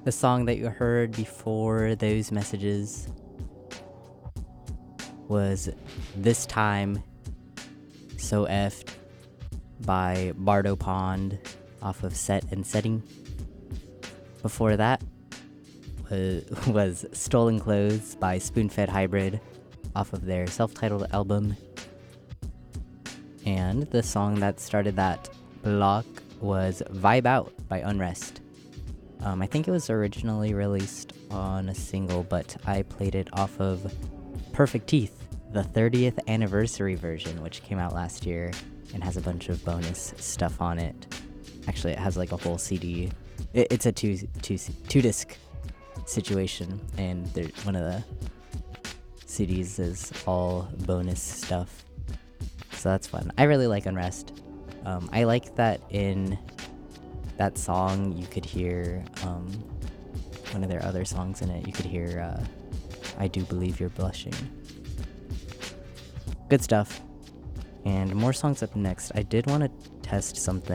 The song that you heard before those messages was This Time So Effed by Bardo Pond off of Set and Setting. Before that was Stolen Clothes by Spoonfed Hybrid off of their self-titled album. And the song that started that block was Vibe Out by Unrest. I think it was originally released on a single, but I played it off of Perfect Teeth, the 30th anniversary version, which came out last year and has a bunch of bonus stuff on it. Actually, it has like a whole CD. It's a two disc situation, and one of the CDs is all bonus stuff. So that's fun. I really like Unrest. I like that in that song you could hear one of their other songs in it. You could hear I Do Believe You're Blushing. Good stuff. And more songs up next. I did want to test something